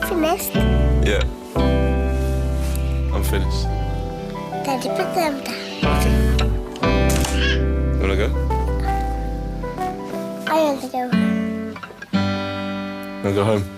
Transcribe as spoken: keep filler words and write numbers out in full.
finished? Yeah. I'm finished. Daddy, put them down. Okay. You wanna go? I want to go. Wanna go home?